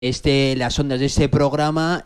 Las ondas de este programa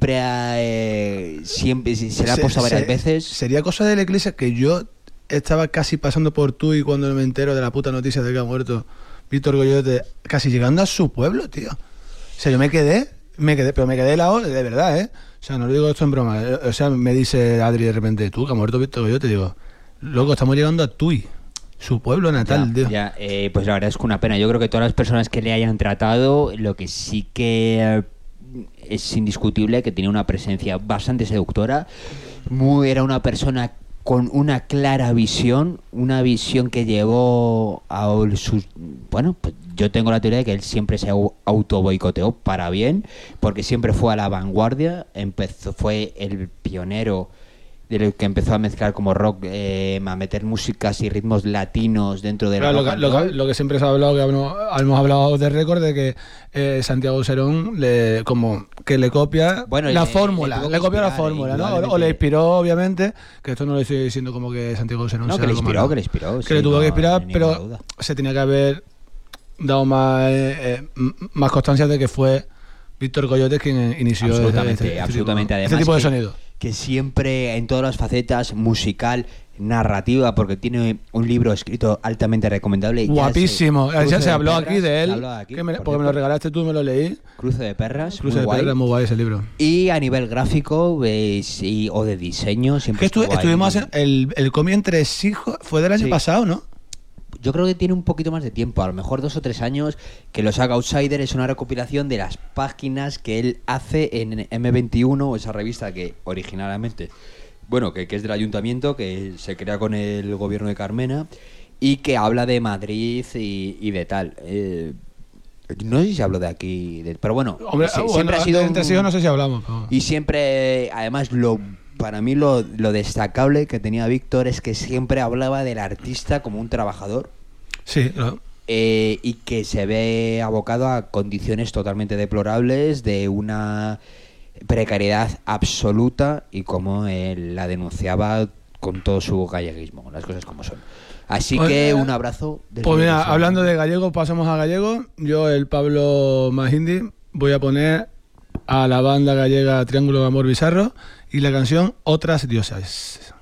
siempre se la ha puesto varias veces. Sería cosa de la iglesia que yo estaba casi pasando por tú y cuando me entero de la puta noticia de que ha muerto Víctor Goyote, casi llegando a su pueblo, tío. O sea, yo me quedé helado, de verdad, ¿eh? O sea, no lo digo esto en broma. O sea, me dice Adri de repente, tú, que ha muerto Víctor Goyote, digo, loco, estamos llegando a Tui, su pueblo natal, tío. Pues la verdad es que una pena. Yo creo que todas las personas que le hayan tratado, lo que sí que es indiscutible, que tenía una presencia bastante seductora. Era una persona con una clara visión, una visión que llevó a sus... Bueno, pues yo tengo la teoría de que él siempre se auto boicoteó para bien, porque siempre fue a la vanguardia, fue el pionero de lo que empezó a mezclar como rock, a meter músicas y ritmos latinos dentro de lo que siempre se ha hablado, que hemos hablado de récord, de que Santiago Serón le copia la fórmula, le copió la fórmula, ¿no? O le inspiró, obviamente, que esto no lo estoy diciendo como que Santiago Serón que le inspiró, que le tuvo que inspirar, pero se tenía que haber dado más constancia de que fue Víctor Goyote quien inició este tipo de sonido. Que siempre, en todas las facetas, musical, narrativa, porque tiene un libro escrito altamente recomendable. Guapísimo. Ya se habló aquí de él, porque me lo regalaste tú, me lo leí. Cruce de Perras. Perras, muy guay ese libro. Y a nivel gráfico o de diseño, siempre estuvimos el cómic Entre Hijos, fue del año pasado, ¿no? Yo creo que tiene un poquito más de tiempo, a lo mejor 2 o 3 años, que lo saca Outsider. Es una recopilación de las páginas que él hace en M21, esa revista que originalmente, que es del ayuntamiento, que se crea con el gobierno de Carmena y que habla de Madrid y de tal. No sé si hablo de aquí, pero bueno, hombre, siempre ha sido Entre Hijos, no sé si hablamos. Pero... Y siempre, además, para mí lo destacable que tenía Víctor es que siempre hablaba del artista como un trabajador. Sí, claro. Y que se ve abocado a condiciones totalmente deplorables, de una precariedad absoluta, y como él la denunciaba con todo su galleguismo, las cosas como son. Así que un abrazo. Pues mira, hablando de gallego, pasamos a gallego. Yo, el Pablo Mahindi, voy a poner a la banda gallega Triángulo de Amor Bizarro y la canción Otras Diosas.